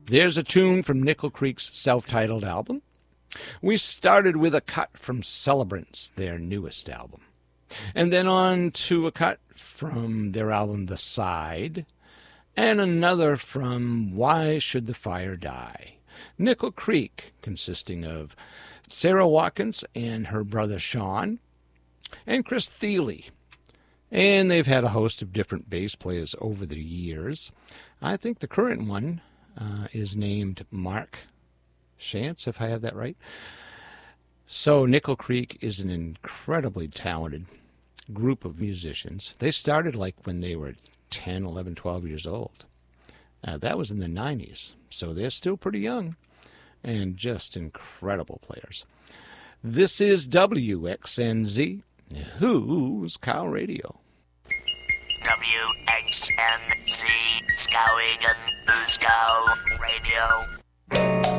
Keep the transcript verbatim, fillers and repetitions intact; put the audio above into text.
There's a tune from Nickel Creek's self-titled album. We started with a cut from Celebrants, their newest album. And then on to a cut from their album The Side, and another from Why Should the Fire Die? Nickel Creek, consisting of Sarah Watkins and her brother Sean, and Chris Thile. And they've had a host of different bass players over the years. I think the current one uh, is named Mark Shantz, if I have that right. So Nickel Creek is an incredibly talented group of musicians. They started like when they were ten, eleven, twelve years old. Uh, that was in the nineties, so they're still pretty young and just incredible players. This is W X N Z, Who's Cow Radio. W X N Z, Skowhegan, Who's Cow Radio.